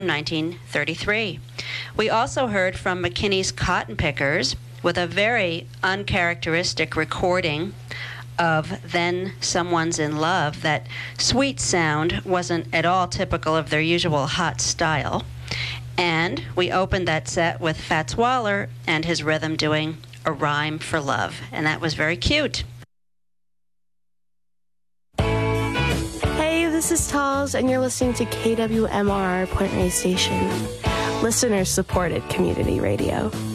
1933. We also heard from McKinney's Cotton Pickers with a very uncharacteristic recording of Then Someone's in Love. That sweet sound wasn't at all typical of their usual hot style. And we opened that set with Fats Waller and his rhythm doing A Rhyme for Love, and that was very cute. Hey, this is Talls, and you're listening to KWMR Point Reyes Station, listener-supported community radio.